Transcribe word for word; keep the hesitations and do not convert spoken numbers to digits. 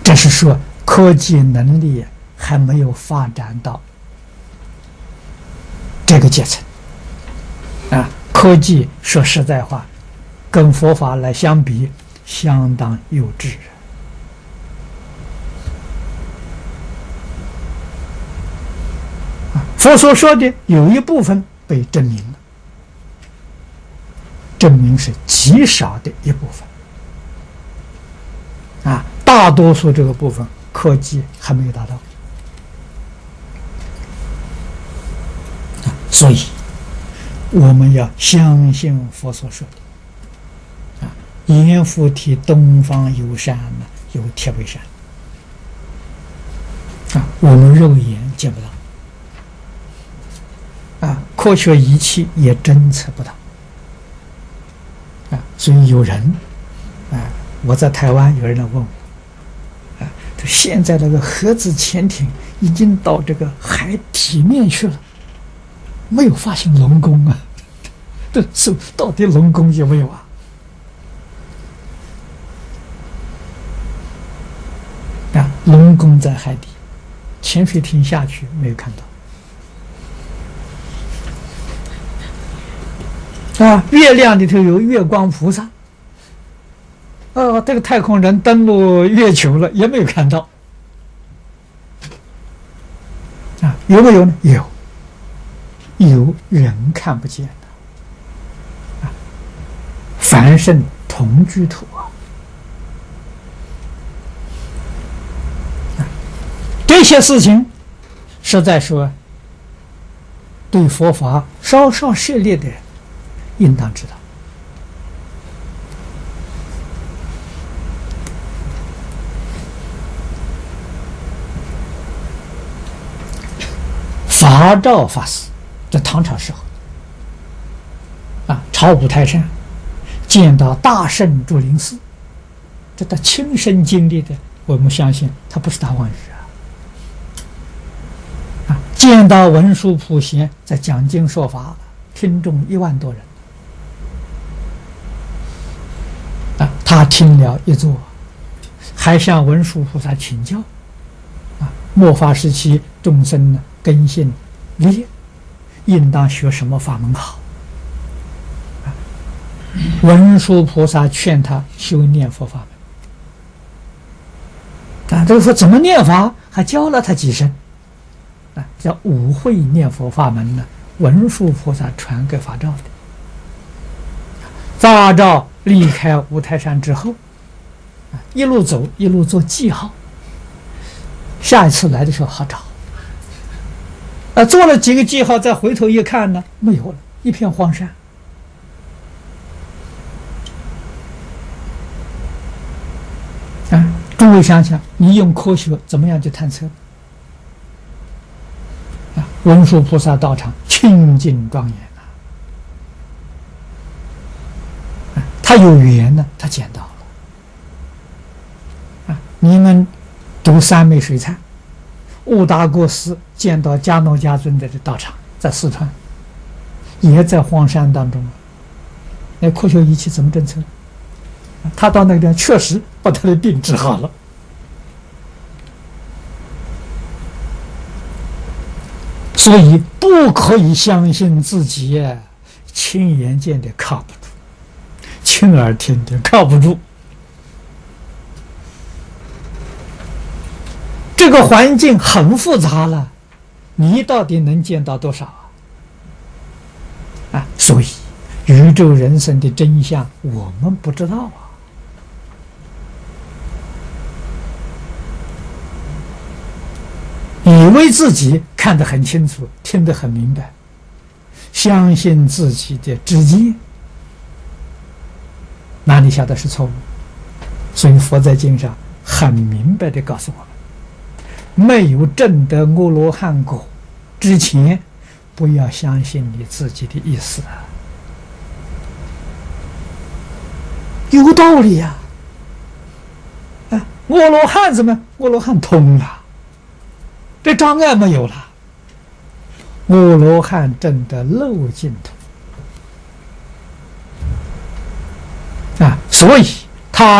这是说科技能力还没有发展到这个阶层啊。科技说实在话，跟佛法来相比，相当幼稚。佛所说的有一部分被证明了，证明是极少的一部分啊，大多数这个部分科技还没有达到啊，所以我们要相信佛所说的啊，阎浮提东方有山呢，有铁围山啊，我们肉眼见不到。啊，科学仪器也侦测不到啊，所以有人啊，我在台湾有人来问我啊，现在那个核子潜艇已经到这个海底面去了，没有发现龙宫啊，这是到底龙宫有没有啊？啊，龙宫在海底，潜水艇下去没有看到。啊，月亮里头有月光菩萨，呃，这个太空人登陆月球了，也没有看到。啊，有没有呢？有，有人看不见的。啊，凡圣同居土啊，啊，这些事情，实在说，对佛法稍稍涉猎的人，应当知道，法照法师在唐朝时候啊，朝五台山见到大圣住林寺，这他亲身经历的，我们相信他不是大妄语啊。啊，见到文殊普贤在讲经说法，听众一万多人。他听了一座，还向文殊菩萨请教啊，末法时期众生呢根性劣，应当学什么法门好啊？文殊菩萨劝他修念佛法门啊，这个说怎么念法，还教了他几声啊，叫五会念佛法门呢，文殊菩萨传给法照的。法照离开五台山之后，一路走一路做记号，下一次来的时候好找。啊，做了几个记号，再回头一看呢，没有了，一片荒山。啊，诸位想想，你用科学怎么样去探测？啊，文殊菩萨道场清净庄严。他有缘呢，他见到了啊！你们读三昧水忏，悟达国师见到迦诺迦尊的道场，在四川，也在荒山当中。那科学仪器怎么侦测？他到那个地方确实把他的病治好了。所以不可以相信自己亲眼见的靠不住。亲耳听的靠不住，这个环境很复杂了，你到底能见到多少啊？啊，所以宇宙人生的真相我们不知道啊。以为自己看得很清楚，听得很明白，相信自己的知见。哪里晓得是错误？所以佛在经上很明白地告诉我们：没有证得阿罗汉果之前，不要相信你自己的意思啊，有道理呀！啊，阿罗汉怎么？阿罗汉通了，这障碍没有了。阿罗汉证得漏净土。啊，所以